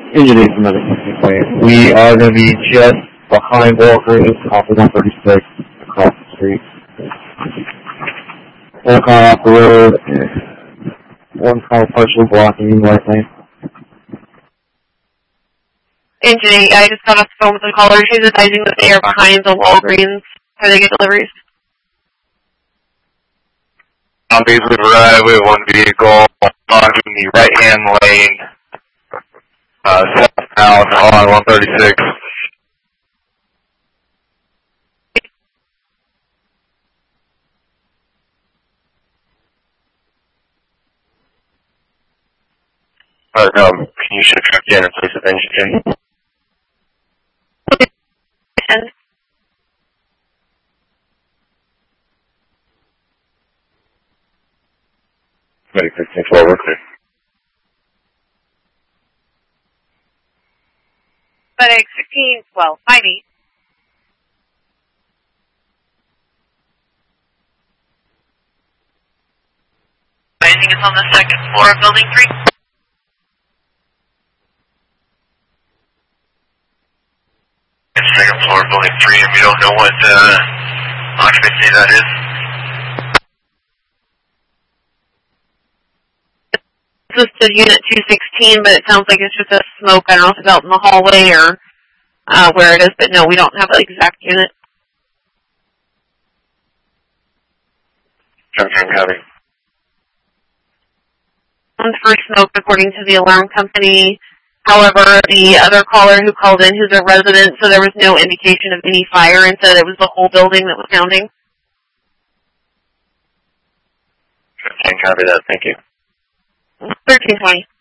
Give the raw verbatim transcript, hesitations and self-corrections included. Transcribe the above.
Engineering from Medicine Plant. We are going to be just behind Walgreens off of one thirty-six across the street. One car off the road, one car partially blocking you right lane. Engineering, I just got off the phone with the caller. She's advising that they are behind the Walgreens where they get deliveries. Zombies would arrive with one vehicle on the right-hand lane, uh, southbound on one thirty-six. Alright, um, can you shift truck in and place the engine in? And Ready for six four, we're clear. FedEx sixteen twelve, five eight. Anything is on the second floor of building three? Second floor, building three, and we don't know what uh, occupancy that is. This is to unit two sixteen, but it sounds like it's just a smoke. I don't know if it's out in the hallway or uh, where it is, but no, we don't have the exact unit. Junction copy. On the first smoke, according to the alarm company. However, the other caller who called in, who's a resident, so there was no indication of any fire, and said it was the whole building that was sounding. Can't copy that, thank you. thirteen twenty.